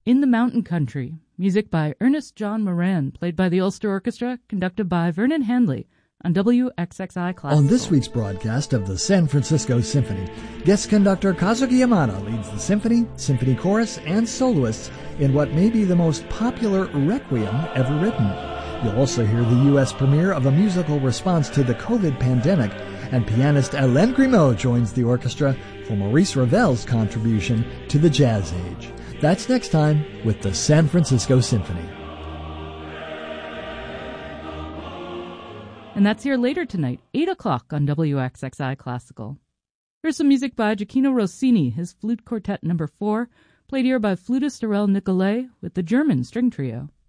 In the Mountain Country, music by Ernest John Moran, played by the Ulster Orchestra, conducted by Vernon Handley on WXXI Classical. On this week's broadcast of the San Francisco Symphony, guest conductor Kazuki Yamada leads the symphony, symphony chorus, and soloists in what may be the most popular requiem ever written. You'll also hear the U.S. premiere of a musical response to the COVID pandemic, and pianist Hélène Grimaud joins the orchestra for Maurice Ravel's contribution to the jazz age. That's next time with the San Francisco Symphony. And that's here later tonight, 8 o'clock on WXXI Classical. Here's some music by Gioacchino Rossini, his Flute Quartet No. 4, played here by flutist Aurel Nicolai with the German String Trio.